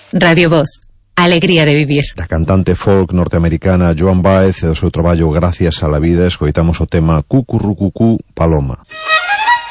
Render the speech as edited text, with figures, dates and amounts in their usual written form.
Radio Voz, alegría de vivir. Da cantante folk norteamericana Joan Baez e do seu traballo Gracias a la vida escoitamos o tema Cucurrucucú Paloma.